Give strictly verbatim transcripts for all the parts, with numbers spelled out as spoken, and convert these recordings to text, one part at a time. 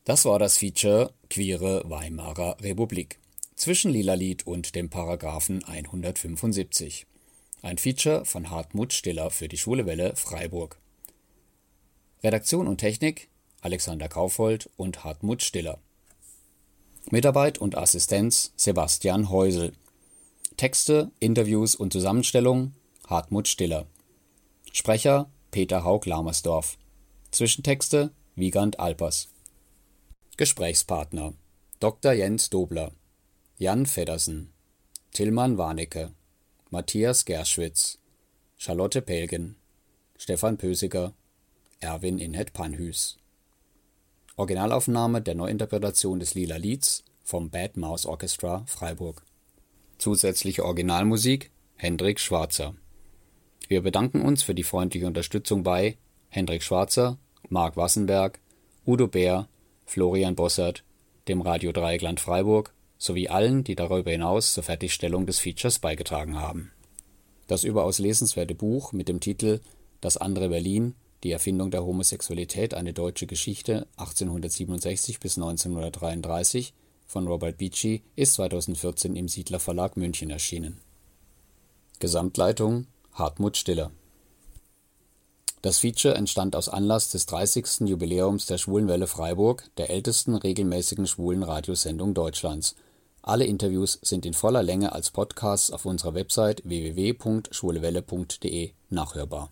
Das war das Feature Queere Weimarer Republik zwischen Lila Lied und dem Paragraphen hundertfünfundsiebzig. Ein Feature von Hartmut Stiller für die Schwule Welle Freiburg. Redaktion und Technik Alexander Kaufhold und Hartmut Stiller. Mitarbeit und Assistenz Sebastian Heusel. Texte, Interviews und Zusammenstellung Hartmut Stiller. Sprecher Peter Haug-Lamersdorf. Zwischentexte Wiegand Alpers. Gesprächspartner Doktor Jens Dobler, Jan Feddersen, Tillmann Warnecke, Matthias Gerschwitz, Charlotte Pelgen, Stefan Pösiger, Erwin Inhet Panhüs. Originalaufnahme der Neuinterpretation des Lila Lieds vom Bad Mouse Orchestra Freiburg. Zusätzliche Originalmusik Hendrik Schwarzer. Wir bedanken uns für die freundliche Unterstützung bei Hendrik Schwarzer, Marc Wassenberg, Udo Bär, Florian Bossert, dem Radio Dreieckland Freiburg sowie allen, die darüber hinaus zur Fertigstellung des Features beigetragen haben. Das überaus lesenswerte Buch mit dem Titel Das andere Berlin, die Erfindung der Homosexualität, eine deutsche Geschichte achtzehnhundertsiebenundsechzig bis neunzehnhundertdreiunddreißig von Robert Beachy ist zweitausendvierzehn im Siedler Verlag München erschienen. Gesamtleitung Hartmut Stiller. Das Feature entstand aus Anlass des dreißigsten Jubiläums der Schwulenwelle Freiburg, der ältesten regelmäßigen schwulen Radiosendung Deutschlands. Alle Interviews sind in voller Länge als Podcasts auf unserer Website w w w punkt schwulewelle punkt d e nachhörbar.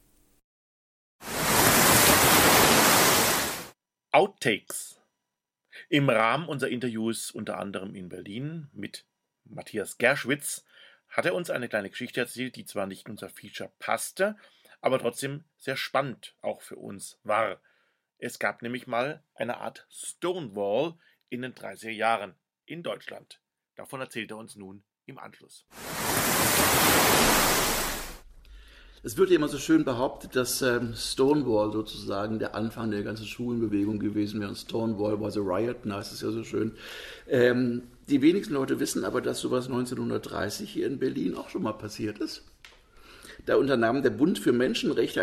Outtakes. Im Rahmen unserer Interviews unter anderem in Berlin mit Matthias Gerschwitz hat er uns eine kleine Geschichte erzählt, die zwar nicht in unser Feature passte, aber trotzdem sehr spannend auch für uns war. Es gab nämlich mal eine Art Stonewall in den dreißiger Jahren in Deutschland. Davon erzählt er uns nun im Anschluss. Es wird ja immer so schön behauptet, dass ähm, Stonewall sozusagen der Anfang der ganzen Schwulenbewegung gewesen wäre. Und Stonewall was a riot, na, ist es ja so schön. Ähm, die wenigsten Leute wissen aber, dass sowas neunzehnhundertdreißig hier in Berlin auch schon mal passiert ist. Da unternahm der Bund für Menschenrechte